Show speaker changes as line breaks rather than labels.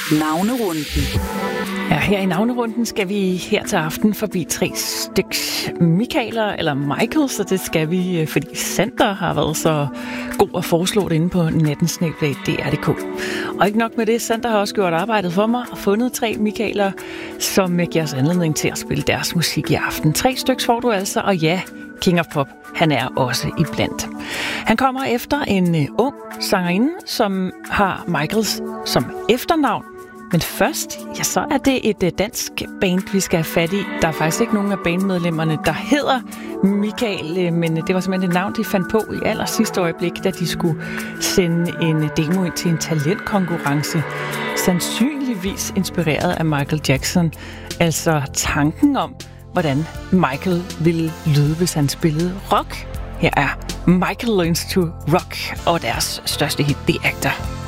Navnerunden.
Ja, her i navnerunden skal vi her til aften forbi 3 styks Michaeler eller Michael, så det skal vi, fordi Sander har været så god at foreslå det inde på nattensnabel.dr.dk. Og ikke nok med det, Sander har også gjort arbejdet for mig og fundet 3 Michaeler, som giver os anledning til at spille deres musik i aften. 3 styks får du altså, og ja, King of Pop, han er også iblandt. Han kommer efter en ung sangerinde, som har Michaels som efternavn. Men først, ja, så er det et dansk band, vi skal have fat i. Der er faktisk ikke nogen af bandmedlemmerne, der hedder Michael, men det var simpelthen et navn, de fandt på i aller sidste øjeblik, da de skulle sende en demo ind til en talentkonkurrence. Sandsynligvis inspireret af Michael Jackson. Altså tanken om, hvordan Michael ville lyde, hvis han spillede rock. Her er Michael Learns to Rock og deres største hit, The Actor.